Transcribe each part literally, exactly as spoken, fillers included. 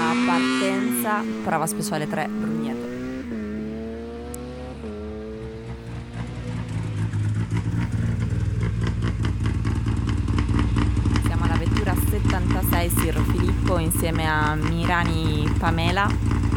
partenza, prova speciale tre, Brugneto. Siamo alla vettura settantasei Sir Filippo insieme a Mirani Pamela.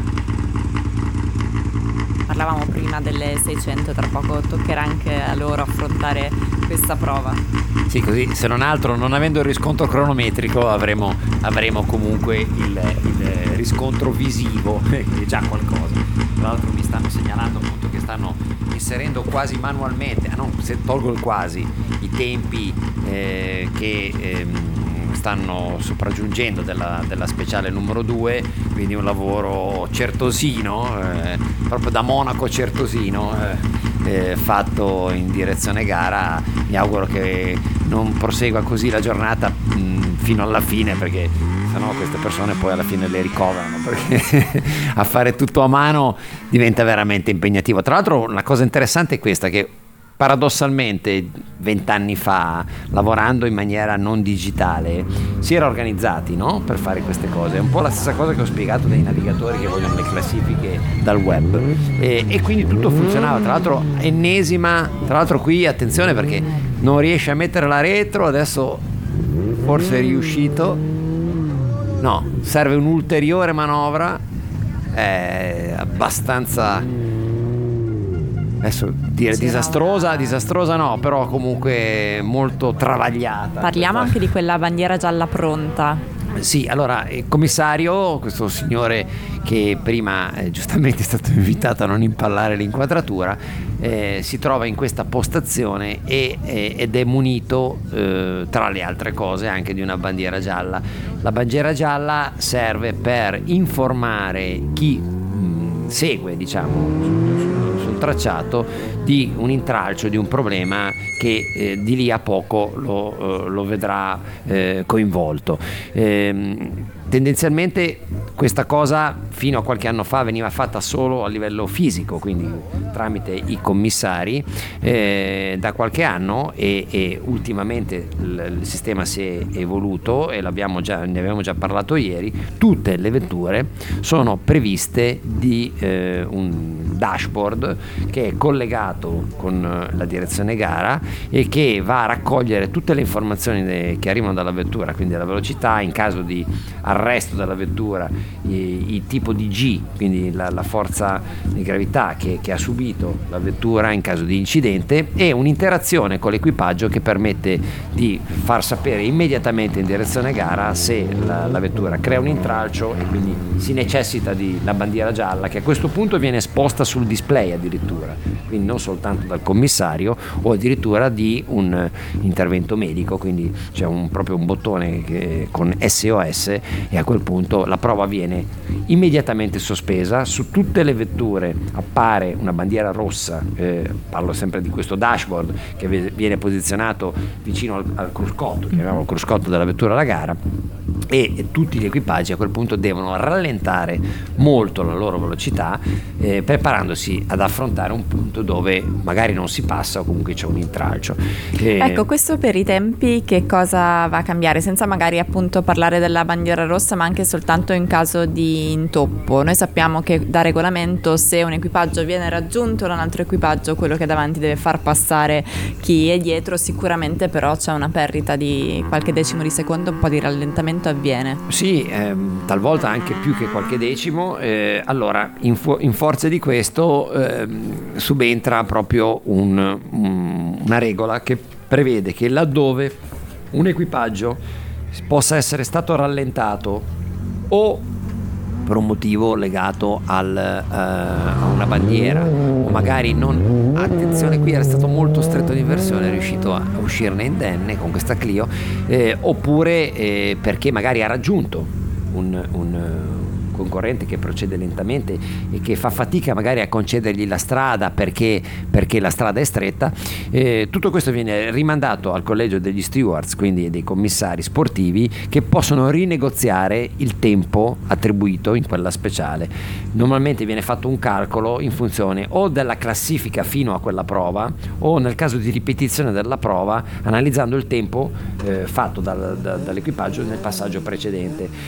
Parlavamo prima delle seicento, tra poco toccherà anche a loro affrontare questa prova. Sì, così se non altro, non avendo il riscontro cronometrico, avremo, avremo comunque il, il riscontro visivo, che è già qualcosa. Tra l'altro mi stanno segnalando appunto che stanno inserendo quasi manualmente, ah no, se tolgo il quasi, i tempi eh, che ehm, stanno sopraggiungendo della, della speciale numero due, quindi un lavoro certosino, eh, proprio da Monaco certosino, eh, eh, fatto in direzione gara. Mi auguro che non prosegua così la giornata mh, fino alla fine, perché sennò queste persone poi alla fine le ricoverano, perché a fare tutto a mano diventa veramente impegnativo. Tra l'altro una cosa interessante è questa, che paradossalmente vent'anni fa, lavorando in maniera non digitale, si era organizzati, no? Per fare queste cose. È un po' la stessa cosa che ho spiegato dei navigatori che vogliono le classifiche dal web, e, e quindi tutto funzionava. Tra l'altro ennesima, tra l'altro qui attenzione perché non riesce a mettere la retro, adesso forse è riuscito, no, serve un'ulteriore manovra, è abbastanza, adesso dire C'era disastrosa, una... disastrosa no, però comunque molto travagliata. Parliamo questa... anche di quella bandiera gialla pronta. Sì, allora il commissario, questo signore che prima eh, giustamente è stato invitato a non impallare l'inquadratura, eh, si trova in questa postazione e, eh, ed è munito eh, tra le altre cose anche di una bandiera gialla. La bandiera gialla serve per informare chi mh, segue, diciamo, tracciato di un intralcio, di un problema che eh, di lì a poco lo, eh, lo vedrà eh, coinvolto. Ehm, tendenzialmente questa cosa fino a qualche anno fa veniva fatta solo a livello fisico, quindi tramite i commissari. Eh, da qualche anno e, e ultimamente il, il sistema si è evoluto e l'abbiamo già, ne abbiamo già parlato ieri. Tutte le vetture sono previste di eh, un dashboard che è collegato con la direzione gara e che va a raccogliere tutte le informazioni che arrivano dalla vettura, quindi la velocità, in caso di arresto della vettura, il tipo di G, quindi la, la forza di gravità che, che ha subito la vettura in caso di incidente, e un'interazione con l'equipaggio che permette di far sapere immediatamente in direzione gara se la, la vettura crea un intralcio e quindi si necessita di la bandiera gialla, che a questo punto viene esposta sul display addirittura, quindi non soltanto dal commissario, o addirittura di un intervento medico, quindi c'è un, proprio un bottone che, con S O S, e a quel punto la prova viene immediatamente sospesa. Su tutte le vetture appare una bandiera rossa, eh, parlo sempre di questo dashboard che viene posizionato vicino al, al cruscotto, chiamiamolo cruscotto della vettura alla gara, e, e tutti gli equipaggi a quel punto devono rallentare molto la loro velocità, eh, preparandosi ad affrontare un punto dove magari non si passa o comunque c'è un intralcio. Eh, ecco, questo per i tempi che cosa va a cambiare, senza magari appunto parlare della bandiera rossa, ma anche soltanto in caso di intoppo. Noi sappiamo che da regolamento, se un equipaggio viene raggiunto da un altro equipaggio, quello che è davanti deve far passare chi è dietro. Sicuramente però c'è una perdita di qualche decimo di secondo, un po' di rallentamento avviene. Sì, ehm, talvolta anche più che qualche decimo. Eh, allora, in, fu- in forza di questo ehm, subentra proprio un, un, una regola che prevede che laddove un equipaggio possa essere stato rallentato o per un motivo legato al, uh, a una bandiera, o magari non, attenzione, qui era stato molto stretto di inversione, è riuscito a uscirne indenne con questa Clio, eh, oppure eh, perché magari ha raggiunto un, un concorrente che procede lentamente e che fa fatica magari a concedergli la strada perché, perché la strada è stretta. Eh, tutto questo viene rimandato al collegio degli stewards, quindi dei commissari sportivi, che possono rinegoziare il tempo attribuito in quella speciale. Normalmente viene fatto un calcolo in funzione o della classifica fino a quella prova, o nel caso di ripetizione della prova analizzando il tempo eh, fatto dal, da, dall'equipaggio nel passaggio precedente.